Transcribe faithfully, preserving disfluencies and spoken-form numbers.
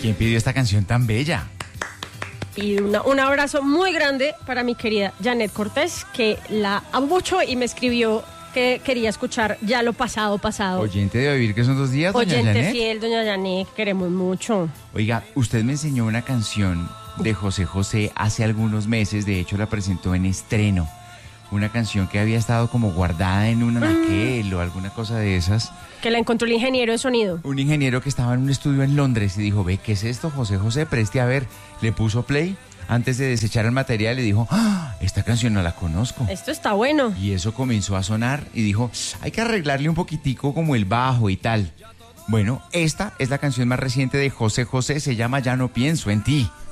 ¿Quién pidió esta canción tan bella? Y una, un abrazo muy grande para mi querida Janet Cortés, que la amo mucho y me escribió que quería escuchar ya lo pasado, pasado. Oyente de Vivir, que son dos días, doña Oyente Janet. fiel, doña Janet, queremos mucho. Oiga, usted me enseñó una canción de José José hace algunos meses, de hecho la presentó en estreno. Una canción que había estado como guardada en un anaquel o alguna cosa de esas. Que la encontró el ingeniero de sonido. Un ingeniero que estaba en un estudio en Londres y dijo, ve, ¿qué es esto, José José? Preste a ver. Le puso play antes de desechar el material y dijo, ¡ah! Esta canción no la conozco. Esto está bueno. Y eso comenzó a sonar y dijo, hay que arreglarle un poquitico como el bajo y tal. Bueno, esta es la canción más reciente de José José, se llama Ya no pienso en ti.